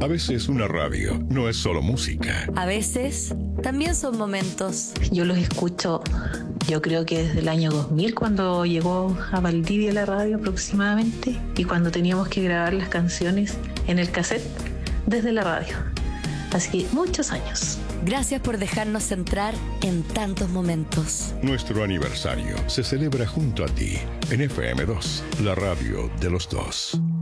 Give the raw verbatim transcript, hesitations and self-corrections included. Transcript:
A veces una radio no es solo música. A veces también son momentos. Yo los escucho, yo creo que desde el año dos mil, cuando llegó a Valdivia la radio aproximadamente, y cuando teníamos que grabar las canciones en el cassette desde la radio. Así que muchos años. Gracias por dejarnos entrar en tantos momentos. Nuestro aniversario se celebra junto a ti en F M dos, la radio de los dos.